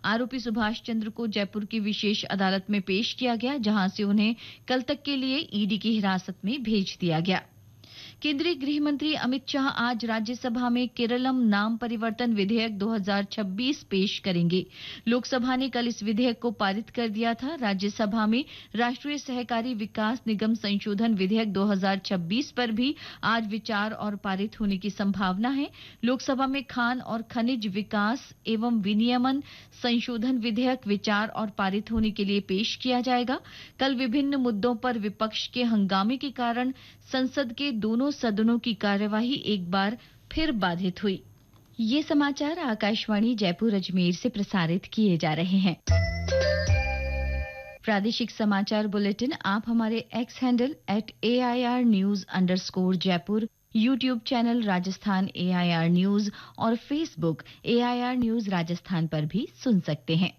आरोपी सुभाष चंद्र को जयपुर की विशेष अदालत में पेश किया गया, जहां से उन्हें कल तक के लिए ईडी की हिरासत में भेज दिया गया। केंद्रीय गृह मंत्री अमित शाह आज राज्यसभा में केरलम नाम परिवर्तन विधेयक 2026 पेश करेंगे। लोकसभा ने कल इस विधेयक को पारित कर दिया था। राज्यसभा में राष्ट्रीय सहकारी विकास निगम संशोधन विधेयक 2026 पर भी आज विचार और पारित होने की संभावना है। लोकसभा में खान और खनिज विकास एवं विनियमन संशोधन विधेयक विचार और पारित होने के लिए पेश किया जाएगा। कल विभिन्न मुद्दों पर विपक्ष के हंगामे के कारण संसद के दोनों सदनों की कार्यवाही एक बार फिर बाधित हुई। ये समाचार आकाशवाणी जयपुर अजमेर से प्रसारित किए जा रहे हैं। प्रादेशिक समाचार बुलेटिन आप हमारे x handle @AIR_News_Jaipur, YouTube channel Rajasthan AIR news और फेसबुक AIR न्यूज राजस्थान पर भी सुन सकते हैं।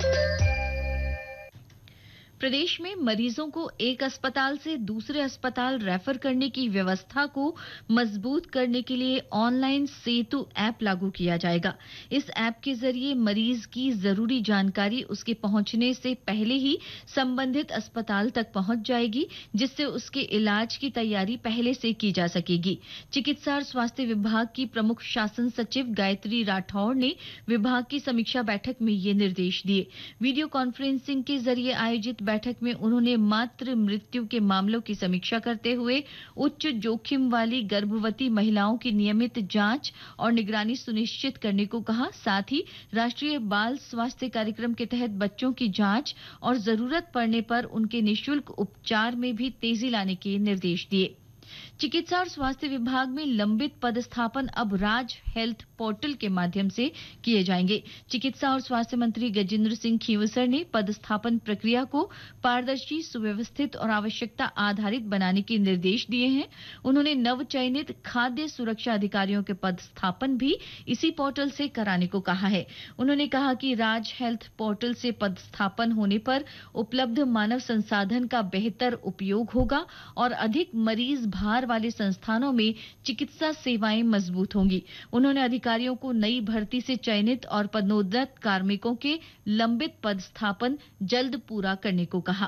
प्रदेश में मरीजों को एक अस्पताल से दूसरे अस्पताल रेफर करने की व्यवस्था को मजबूत करने के लिए ऑनलाइन सेतु ऐप लागू किया जाएगा। इस ऐप के जरिए मरीज की जरूरी जानकारी उसके पहुंचने से पहले ही संबंधित अस्पताल तक पहुंच जाएगी, जिससे उसके इलाज की तैयारी पहले से की जा सकेगी। चिकित्सा और स्वास्थ्य विभाग की प्रमुख शासन सचिव गायत्री राठौड़ ने विभाग की समीक्षा बैठक में ये निर्देश दिए। वीडियो कॉन्फ्रेंसिंग के जरिए आयोजित बैठक में उन्होंने मातृ मृत्यु के मामलों की समीक्षा करते हुए उच्च जोखिम वाली गर्भवती महिलाओं की नियमित जांच और निगरानी सुनिश्चित करने को कहा। साथ ही राष्ट्रीय बाल स्वास्थ्य कार्यक्रम के तहत बच्चों की जांच और जरूरत पड़ने पर उनके निःशुल्क उपचार में भी तेजी लाने के निर्देश दिए। चिकित्सा और स्वास्थ्य विभाग में लंबित पदस्थापन अब राज हेल्थ पोर्टल के माध्यम से किए जाएंगे। चिकित्सा और स्वास्थ्य मंत्री गजेंद्र सिंह खींवसर ने पदस्थापन प्रक्रिया को पारदर्शी, सुव्यवस्थित और आवश्यकता आधारित बनाने के निर्देश दिए हैं। उन्होंने नवचयनित खाद्य सुरक्षा अधिकारियों के पदस्थापन भी इसी पोर्टल से कराने को कहा है। उन्होंने कहा कि राज हेल्थ पोर्टल से पदस्थापन होने पर उपलब्ध मानव संसाधन का बेहतर उपयोग होगा और अधिक मरीज भार वाले संस्थानों में चिकित्सा सेवाएं मजबूत होंगी। उन्होंने अधिकारियों को नई भर्ती से चयनित और पदोन्नत कार्मिकों के लंबित पदस्थापन जल्द पूरा करने को कहा।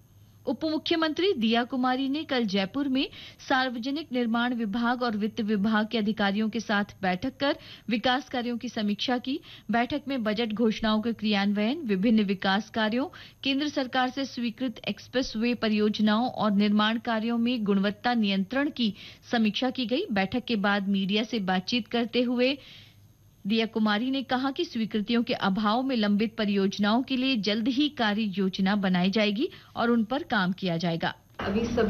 उप मुख्यमंत्री दिया कुमारी ने कल जयपुर में सार्वजनिक निर्माण विभाग और वित्त विभाग के अधिकारियों के साथ बैठक कर विकास कार्यों की समीक्षा की। बैठक में बजट घोषणाओं के क्रियान्वयन, विभिन्न विकास कार्यों, केंद्र सरकार से स्वीकृत एक्सप्रेस वे परियोजनाओं और निर्माण कार्यों में गुणवत्ता नियंत्रण की समीक्षा की गई। बैठक के बाद मीडिया से बातचीत करते हुए दिया कुमारी ने कहा कि स्वीकृतियों के अभाव में लंबित परियोजनाओं के लिए जल्द ही कार्य योजना बनाई जाएगी और उन पर काम किया जाएगा।